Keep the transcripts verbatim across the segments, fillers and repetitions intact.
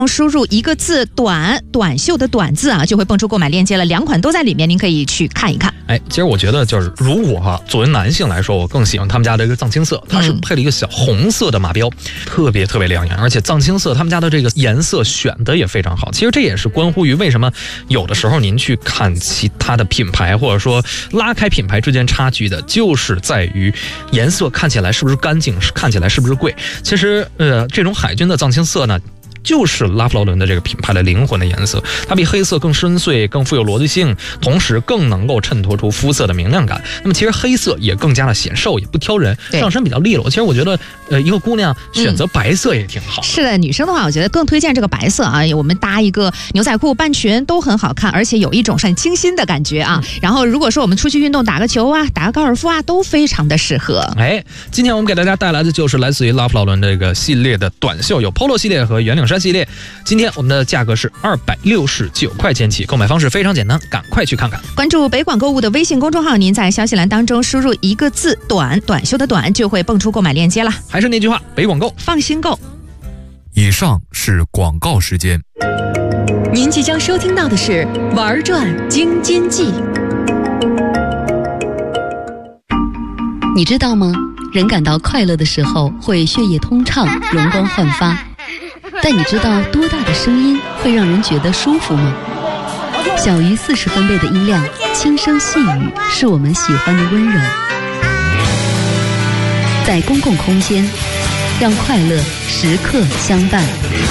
输入一个字短，短袖的短字啊，就会蹦出购买链接了。两款都在里面，您可以去看一看。 哎，其实我觉得就是，如果哈、啊、作为男性来说，我更喜欢他们家的这个藏青色，它是配了一个小红色的马标，嗯、特别特别亮眼，而且藏青色他们家的这个颜色选的也非常好。其实这也是关乎于为什么有的时候您去看其他的品牌，或者说拉开品牌之间差距的，就是在于颜色看起来是不是干净，看起来是不是贵。其实呃，这种海军的藏青色呢，就是拉夫劳伦的这个品牌的灵魂的颜色，它比黑色更深邃，更富有逻辑性，同时更能够衬托出肤色的明亮感。那么其实黑色也更加的显瘦，也不挑人，上身比较利落。其实我觉得，呃，一个姑娘选择白色也挺好、嗯。 是的，女生的话，我觉得更推荐这个白色啊。我们搭一个牛仔裤、半裙都很好看，而且有一种很清新的感觉啊。嗯、然后如果说我们出去运动，打个球啊，打个高尔夫啊，都非常的适合。 哎，今天我们给大家带来的就是来自于拉夫劳伦这个系列的短袖，有 Polo 系列和圆领衫系列。今天我们的价格是二百六十九块钱起，购买方式非常简单，赶快去看看。 关注北广购物的微信公众号，您在消息栏当中输入一个字短，短袖的短，就会蹦出购买链接了。 还是那句话，北广购， 放心购。 以上是广告时间。 您即将收听到的是玩转京津冀。你知道吗？人感到快乐的时候会血液通畅，容光焕发。但你知道多大的声音会让人觉得舒服吗？小于四十分贝的音量，轻声细语，是我们喜欢的温柔。在公共空间，让快乐时刻相伴。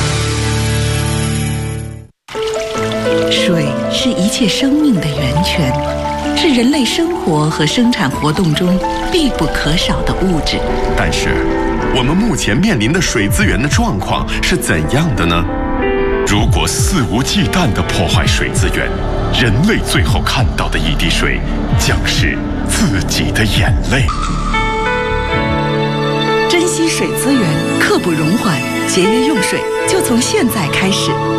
水是一切生命的源泉，是人类生活和生产活动中必不可少的物质。 但是我们目前面临的水资源的状况是怎样的呢？如果肆无忌惮地破坏水资源，人类最后看到的一滴水将是自己的眼泪。 珍惜水资源，刻不容缓，节约用水就从现在开始。